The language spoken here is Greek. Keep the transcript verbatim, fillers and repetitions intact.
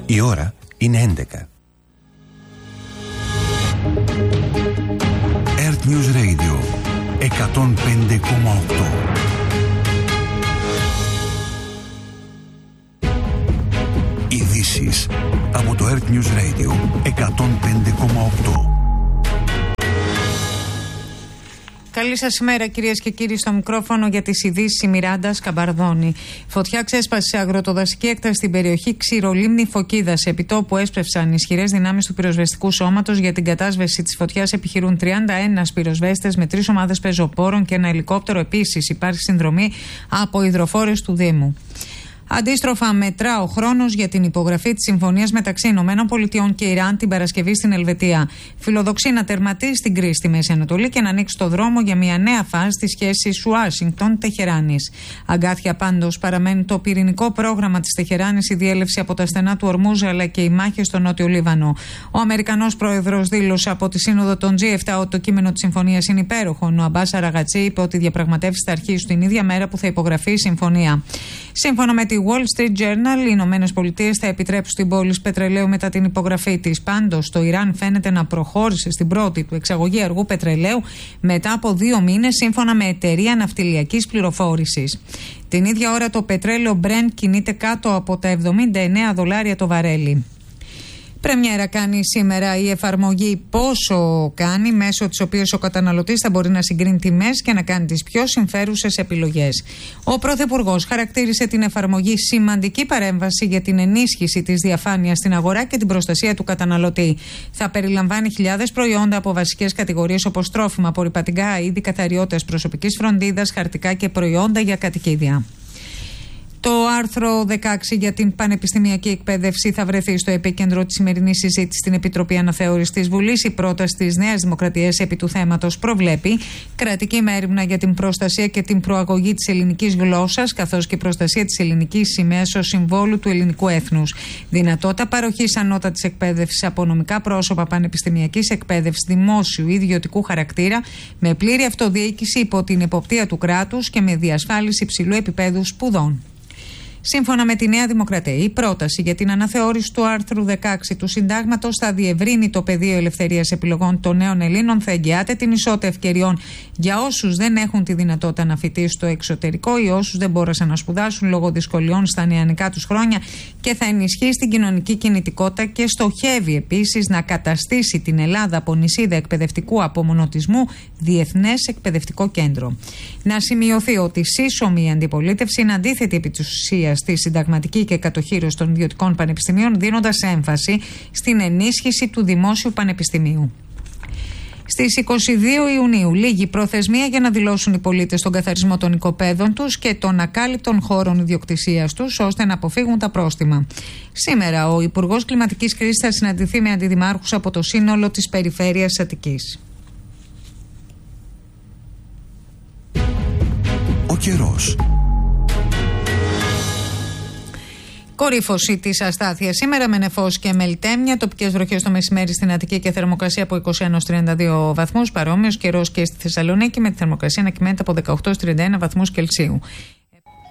Η ώρα είναι έντεκα. Earth News Radio εκατόν πέντε κόμμα οκτώ. Ειδήσεις από το Earth News Radio εκατόν πέντε κόμμα οκτώ. Καλή σας ημέρα, κυρίες και κύριοι, στο μικρόφωνο για τις ειδήσεις η Μιράντα Σκαμπαρδόνη. Φωτιά ξέσπασε σε αγροτοδασική έκταση στην περιοχή Ξηρολίμνη Φωκίδας. Επί τόπου έσπευσαν ισχυρές δυνάμεις του πυροσβεστικού σώματος. Για την κατάσβεση της φωτιάς επιχειρούν τριάντα ένα πυροσβέστες με τρεις ομάδες πεζοπόρων και ένα ελικόπτερο. Επίσης, υπάρχει συνδρομή από υδροφόρες του Δήμου. Αντίστροφα, μετρά ο χρόνος για την υπογραφή της συμφωνίας μεταξύ ΗΠΑ και Ιράν την Παρασκευή στην Ελβετία. Φιλοδοξεί να τερματίσει την κρίση στη Μέση Ανατολή και να ανοίξει το δρόμο για μια νέα φάση της σχέσης Ουάσιγκτον-Τεχεράνης. Αγκάθια πάντως παραμένει το πυρηνικό πρόγραμμα της Τεχεράνης, η διέλευση από τα στενά του Ορμούζ αλλά και οι μάχες στο Νότιο Λίβανο. Ο Αμερικανός πρόεδρος δήλωσε από τη Σύνοδο των τζι επτά ότι το κείμενο της συμφωνίας είναι υπέροχο. Ο Αμπάς Αραγατσί είπε ότι οι διαπραγματεύσεις θα αρχίσουν την ίδια μέρα που θα υπογραφεί η συμφωνία. Σύμφωνα με τη Wall Street Journal, οι Ηνωμένες Πολιτείες θα επιτρέψουν την πώληση πετρελαίου μετά την υπογραφή της. Πάντως, το Ιράν φαίνεται να προχώρησε στην πρώτη του εξαγωγή αργού πετρελαίου μετά από δύο μήνες, σύμφωνα με εταιρεία ναυτιλιακής πληροφόρησης. Την ίδια ώρα, το πετρέλαιο Brent κινείται κάτω από τα εβδομήντα εννέα δολάρια το βαρέλι. Πρεμιέρα κάνει σήμερα η εφαρμογή Πόσο Κάνει, μέσω της οποίας ο καταναλωτής θα μπορεί να συγκρίνει τιμές και να κάνει τις πιο συμφέρουσες επιλογές. Ο Πρωθυπουργός χαρακτήρισε την εφαρμογή σημαντική παρέμβαση για την ενίσχυση της διαφάνειας στην αγορά και την προστασία του καταναλωτή. Θα περιλαμβάνει χιλιάδες προϊόντα από βασικές κατηγορίες όπως τρόφιμα, απορρυπαντικά, είδη καθαριότητας προσωπικής φροντίδας, χαρτικά και προϊόντα για κατοικίδια. Το άρθρο δεκαέξι για την πανεπιστημιακή εκπαίδευση θα βρεθεί στο επίκεντρο της σημερινής συζήτησης στην Επιτροπή Αναθεώρησης της Βουλής. Η πρόταση της Νέας Δημοκρατίας επί του θέματος προβλέπει κρατική μέριμνα για την προστασία και την προαγωγή της ελληνικής γλώσσας, καθώς και προστασία της ελληνικής σημαίας ως συμβόλου του ελληνικού έθνους. Δυνατότητα παροχής ανώτατης εκπαίδευσης από νομικά πρόσωπα πανεπιστημιακής εκπαίδευσης δημόσιου ή ιδιωτικού χαρακτήρα, με πλήρη αυτοδιοίκηση υπό την εποπτεία του κράτους και με διασφάλιση υψηλού επίπεδου σπουδών. Σύμφωνα με τη Νέα Δημοκρατία, η πρόταση για την αναθεώρηση του άρθρου δεκαέξι του Συντάγματος θα διευρύνει το πεδίο ελευθερίας επιλογών των νέων Ελλήνων, θα εγγυάται την ισότητα ευκαιριών για όσους δεν έχουν τη δυνατότητα να φοιτήσουν στο εξωτερικό ή όσους δεν μπόρεσαν να σπουδάσουν λόγω δυσκολιών στα νεανικά τους χρόνια και θα ενισχύσει την κοινωνική κινητικότητα και στοχεύει επίσης να καταστήσει την Ελλάδα από νησίδα εκπαιδευτικού απομονωτισμού διεθνές εκπαιδευτικό κέντρο. Να σημειωθεί ότι σύσσωμη αντιπολίτευση είναι αντίθετη επί της ουσίας στη συνταγματική και κατοχήρωση των ιδιωτικών πανεπιστημίων, δίνοντας έμφαση στην ενίσχυση του δημόσιου πανεπιστημίου. Στις είκοσι δύο Ιουνίου λήγει προθεσμία για να δηλώσουν οι πολίτες τον καθαρισμό των οικοπαίδων τους και των ακάλυπτων χώρων ιδιοκτησίας τους, ώστε να αποφύγουν τα πρόστιμα. Σήμερα ο Υπουργός Κλιματικής Κρίσης θα συναντηθεί με αντιδημάρχους από το σύνολο της περιφέρειας Αττικής. Ο καιρός. Κορύφωση της αστάθειας σήμερα με νεφός και μελτέμια. Τοπικές βροχές το μεσημέρι στην Αττική και θερμοκρασία από είκοσι ένα έως τριάντα δύο βαθμούς. Παρόμοιος καιρός και στη Θεσσαλονίκη με τη θερμοκρασία να κυμαίνεται από δεκαοκτώ έως τριάντα ένα βαθμούς Κελσίου.